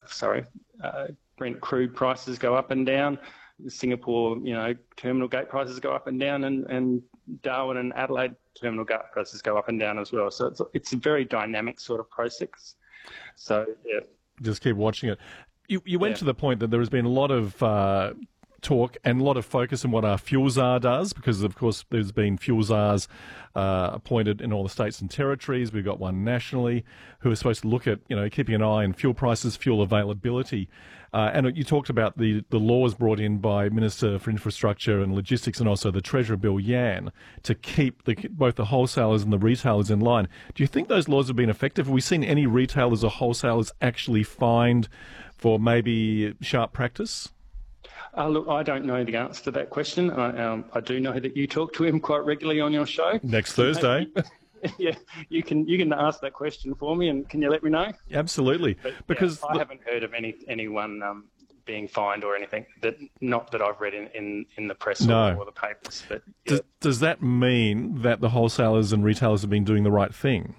Brent crude prices go up and down. Singapore, terminal gate prices go up and down, and Darwin and Adelaide terminal gate prices go up and down as well. So it's a very dynamic sort of process. So, yeah. Just keep watching it. You went to the point that there has been a lot of talk and a lot of focus on what our fuel czar does, because, of course, there's been fuel czars appointed in all the states and territories. We've got one nationally who is supposed to look at, keeping an eye on fuel prices, fuel availability. And you talked about the laws brought in by Minister for Infrastructure and Logistics and also the Treasurer, Bill Yan, to keep both the wholesalers and the retailers in line. Do you think those laws have been effective? Have we seen any retailers or wholesalers actually fined for maybe sharp practice? Look, I don't know the answer to that question. I do know that you talk to him quite regularly on your show. Next Thursday. Yeah, you can ask that question for me, and can you let me know? Absolutely, because I haven't heard of anyone being fined or anything. Not that I've read in the press or the papers. But does that mean that the wholesalers and retailers have been doing the right thing?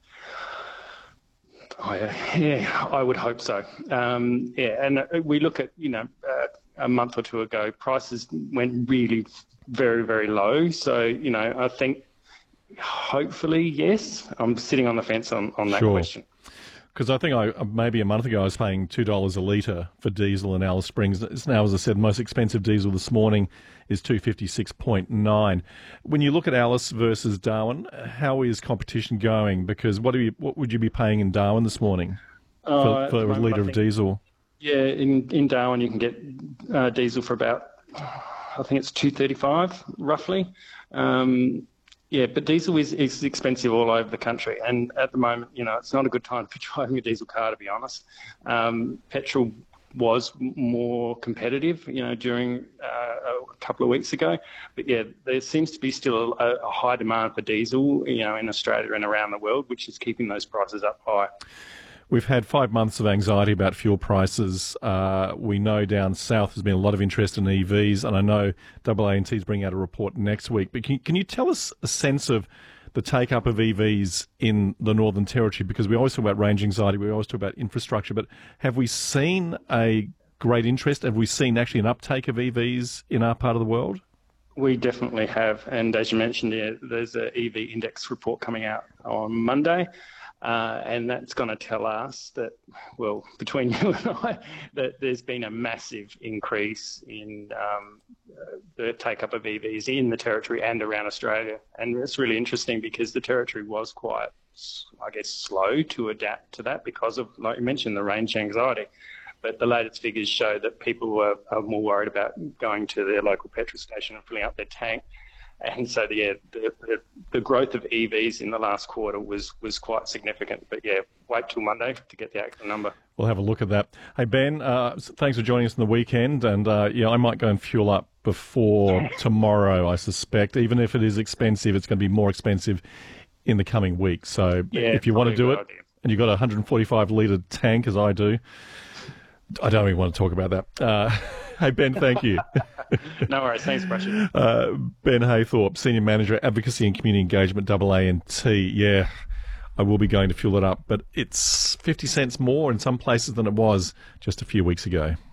Yeah, I would hope so. And we look at a month or two ago, prices went really very, very low. So I think. Hopefully, yes. I'm sitting on the fence on that question. Because I think maybe a month ago I was paying $2 a litre for diesel in Alice Springs. It's now, as I said, the most expensive diesel this morning is $2.56.9. When you look at Alice versus Darwin, how is competition going? Because what would you be paying in Darwin this morning for a litre of diesel? Yeah, in Darwin you can get diesel for about, I think it's $2.35 roughly. Yeah, but diesel is expensive all over the country, and at the moment, it's not a good time for driving a diesel car, to be honest. Petrol was more competitive, during a couple of weeks ago, but yeah, there seems to be still a high demand for diesel, in Australia and around the world, which is keeping those prices up high. We've had 5 months of anxiety about fuel prices. We know down south there's been a lot of interest in EVs, and I know AANT is bringing out a report next week. But can you tell us a sense of the take-up of EVs in the Northern Territory? Because we always talk about range anxiety, we always talk about infrastructure, but have we seen a great interest? Have we seen actually an uptake of EVs in our part of the world? We definitely have. And as you mentioned, there's an EV index report coming out on Monday. And that's going to tell us that, well, between you and I, that there's been a massive increase in the take-up of EVs in the Territory and around Australia. And it's really interesting because the Territory was quite, I guess, slow to adapt to that because of, like you mentioned, the range anxiety. But the latest figures show that people are more worried about going to their local petrol station and filling up their tank. And so, the growth of EVs in the last quarter was quite significant. But, wait till Monday to get the actual number. We'll have a look at that. Hey, Ben, thanks for joining us on the weekend. And, I might go and fuel up before tomorrow, I suspect. Even if it is expensive, it's going to be more expensive in the coming week. So if you want to do it, and you've got a 145-litre tank, as I do, I don't even want to talk about that. Hey, Ben, thank you. No worries. Thanks, Brushy. Ben Haythorpe, Senior Manager, Advocacy and Community Engagement, AANT. Yeah, I will be going to fuel it up, but it's 50 cents more in some places than it was just a few weeks ago.